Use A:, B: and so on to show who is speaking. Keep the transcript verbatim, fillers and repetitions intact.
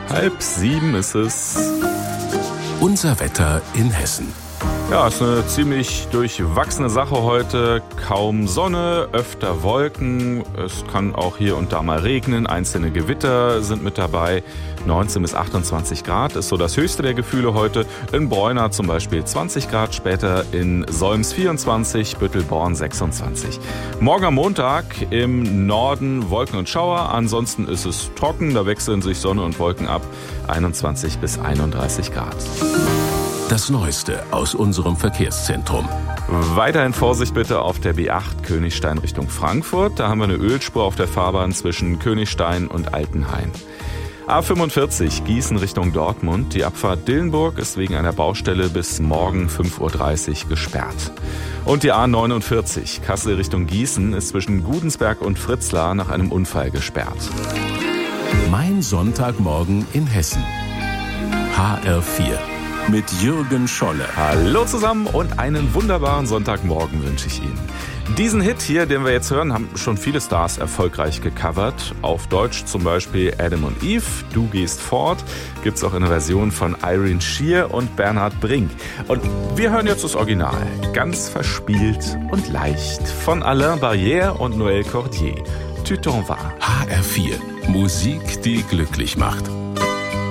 A: Halb sieben ist es.
B: Unser Wetter in Hessen.
A: Ja, ist eine ziemlich durchwachsene Sache heute. Kaum Sonne, öfter Wolken. Es kann auch hier und da mal regnen. Einzelne Gewitter sind mit dabei. neunzehn bis achtundzwanzig Grad ist so das höchste der Gefühle heute. In Bräuna zum Beispiel zwanzig Grad, später in Solms vierundzwanzig, Büttelborn sechsundzwanzig. Morgen am Montag im Norden Wolken und Schauer. Ansonsten ist es trocken, da wechseln sich Sonne und Wolken ab. einundzwanzig bis einunddreißig Grad.
B: Das Neueste aus unserem Verkehrszentrum.
A: Weiterhin Vorsicht bitte auf der B acht Königstein Richtung Frankfurt. Da haben wir eine Ölspur auf der Fahrbahn zwischen Königstein und Altenhain. A fünfundvierzig Gießen Richtung Dortmund. Die Abfahrt Dillenburg ist wegen einer Baustelle bis morgen fünf Uhr dreißig gesperrt. Und die A neunundvierzig Kassel Richtung Gießen ist zwischen Gudensberg und Fritzlar nach einem Unfall gesperrt.
B: Mein Sonntagmorgen in Hessen. H R vier. Mit Jürgen Scholle.
A: Hallo zusammen und einen wunderbaren Sonntagmorgen wünsche ich Ihnen. Diesen Hit hier, den wir jetzt hören, haben schon viele Stars erfolgreich gecovert. Auf Deutsch zum Beispiel Adam und Eve, Du gehst fort. Gibt's auch eine Version von Irene Shear und Bernhard Brink. Und wir hören jetzt das Original. Ganz verspielt und leicht. Von Alain Barrière und Noël Cordier. Tu t'en vas.
B: H R vier. Musik, die glücklich macht.